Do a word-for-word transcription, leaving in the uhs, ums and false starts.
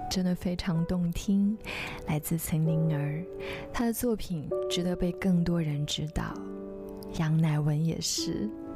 真的非常动听，来自岑宁儿，她的作品值得被更多人知道。杨乃文也是。